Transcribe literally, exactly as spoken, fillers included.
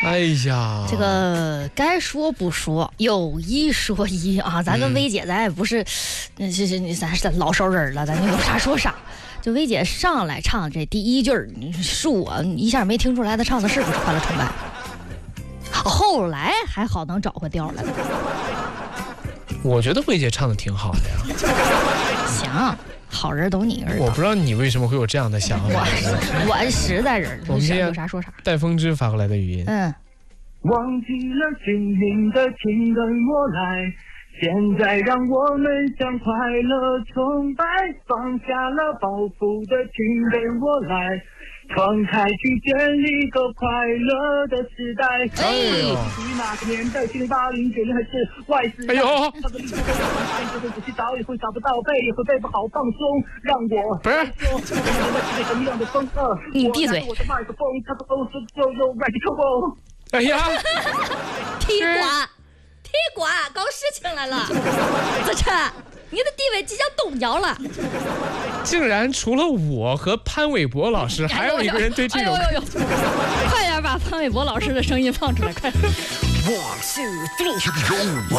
哎呀， 这个该说不说，有一说一啊，咱跟薇姐咱也不是，嗯，是是，咱是老熟人了，咱就有啥说啥。就薇姐上来唱这第一句儿，是我一下没听出来她唱的是不是《快乐崇拜》，后来还好能找回调来。 我觉得薇姐唱的挺好的呀。 行。好人懂你儿， 我不知道你为什么会有这样的想法。 我我实在人， 我们有啥说啥。 戴风之发过来的语音。 嗯。 忘记了心灵的情跟我来，现在让我们向快乐崇拜，放下了包袱的情跟我来，闯开去建立个快乐的时代。 哎呦， 那个年代，七零八零九零还是外事。 哎呦， 他的历史会仔细找也会找不到，背也会背不好，放松，让我不是。 你闭嘴。 哎呀， 踢馆，踢馆，搞事情来了，子琛，你的地位即将动摇了。 竟然除了我和潘玮柏老师，还有一个人对这种， 哎呦呦呦，快点把潘玮柏老师的声音放出来，快！ 我是最强。